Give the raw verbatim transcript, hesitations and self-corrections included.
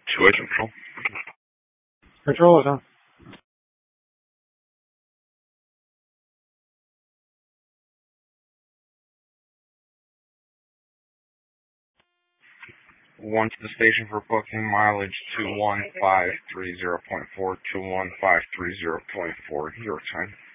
Two-way control. Control is on. One to the station for booking, mileage two one five three zero point four, two one five three zero point four, your time.